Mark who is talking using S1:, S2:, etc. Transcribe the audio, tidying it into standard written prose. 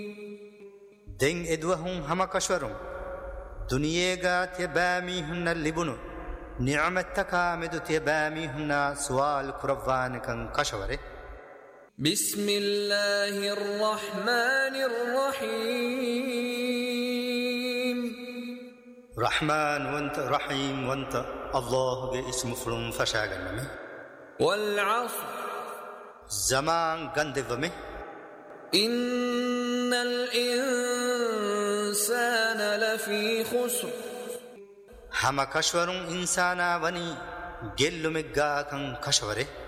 S1: دين إدوهم هما كشورم دنيا تبامي هن اللبنو نعمتك آمد تبامي هن سوال كرفان كان كشوري.
S2: بسم الله الرحمن الرحيم.
S1: رحمن وانت رحيم وانت الله اسم فرم فشاغنمي.
S2: والعصر
S1: زمان غندفمي.
S2: إن الإنسان لفي خسر.
S1: هما كشورون إنسانا وني جلو مغا كان كشوري.